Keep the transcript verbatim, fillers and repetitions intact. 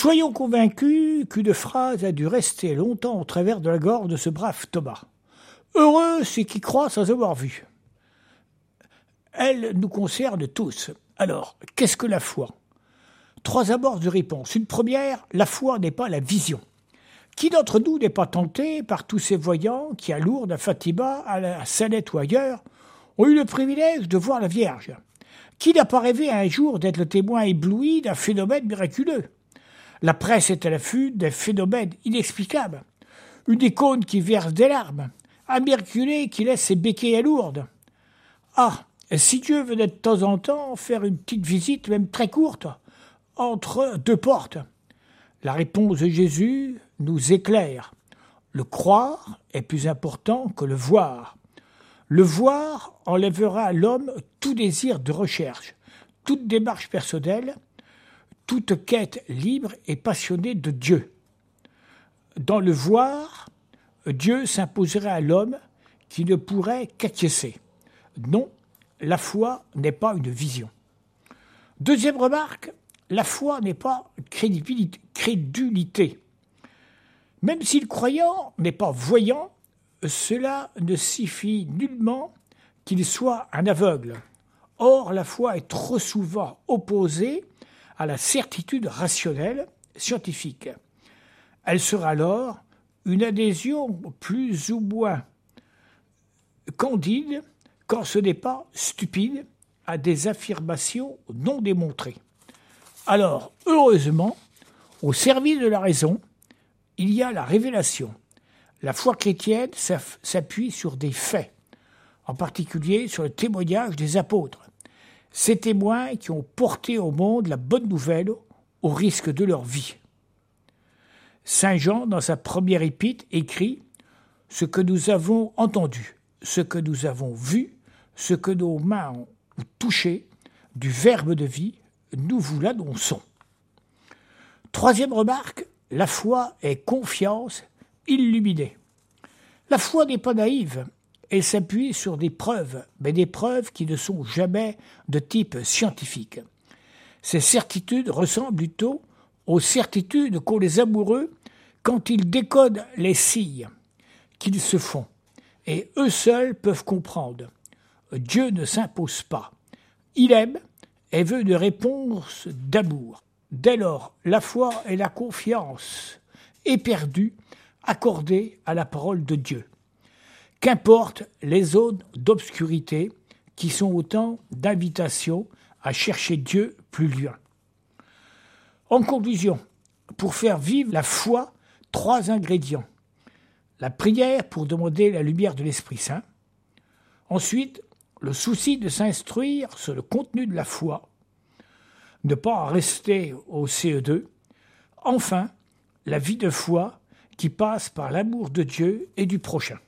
Soyons convaincus qu'une phrase a dû rester longtemps au travers de la gorge de ce brave Thomas. Heureux ceux qui croient sans avoir vu. Elle nous concerne tous. Alors, qu'est-ce que la foi ? Trois abords de réponse. Une première, la foi n'est pas la vision. Qui d'entre nous n'est pas tenté par tous ces voyants qui, à Lourdes, à Fatima, à la Salette ou ailleurs, ont eu le privilège de voir la Vierge ? Qui n'a pas rêvé un jour d'être le témoin ébloui d'un phénomène miraculeux ? La presse est à l'affût des phénomènes inexplicables. Une icône qui verse des larmes, un miraculé qui laisse ses béquilles à Lourdes. Ah, si Dieu venait de temps en temps faire une petite visite, même très courte, entre deux portes. La réponse de Jésus nous éclaire. Le croire est plus important que le voir. Le voir enlèvera à l'homme tout désir de recherche, toute démarche personnelle, toute quête libre et passionnée de Dieu. Dans le voir, Dieu s'imposerait à l'homme qui ne pourrait qu'acquiescer. Non, la foi n'est pas une vision. Deuxième remarque, la foi n'est pas crédulité. Même si le croyant n'est pas voyant, cela ne signifie nullement qu'il soit un aveugle. Or, la foi est trop souvent opposée à la certitude rationnelle scientifique. Elle sera alors une adhésion plus ou moins candide, quand ce n'est pas stupide, à des affirmations non démontrées. Alors, heureusement, au service de la raison, il y a la révélation. La foi chrétienne s'appuie sur des faits, en particulier sur le témoignage des apôtres. Ces témoins qui ont porté au monde la bonne nouvelle au risque de leur vie. Saint Jean, dans sa première épître, écrit « Ce que nous avons entendu, ce que nous avons vu, ce que nos mains ont touché, du Verbe de vie, nous vous l'annonçons. » Troisième remarque, la foi est confiance illuminée. La foi n'est pas naïve, elle s'appuie sur des preuves, mais des preuves qui ne sont jamais de type scientifique. Ces certitudes ressemblent plutôt aux certitudes qu'ont les amoureux quand ils décodent les signes qu'ils se font, et eux seuls peuvent comprendre. Dieu ne s'impose pas. Il aime et veut une réponse d'amour. Dès lors, la foi et la confiance éperdue accordées à la parole de Dieu. Qu'importe les zones d'obscurité qui sont autant d'invitations à chercher Dieu plus loin. En conclusion, pour faire vivre la foi, trois ingrédients. La prière pour demander la lumière de l'Esprit Saint. Ensuite, le souci de s'instruire sur le contenu de la foi. Ne pas en rester au C E deux. Enfin, la vie de foi qui passe par l'amour de Dieu et du prochain.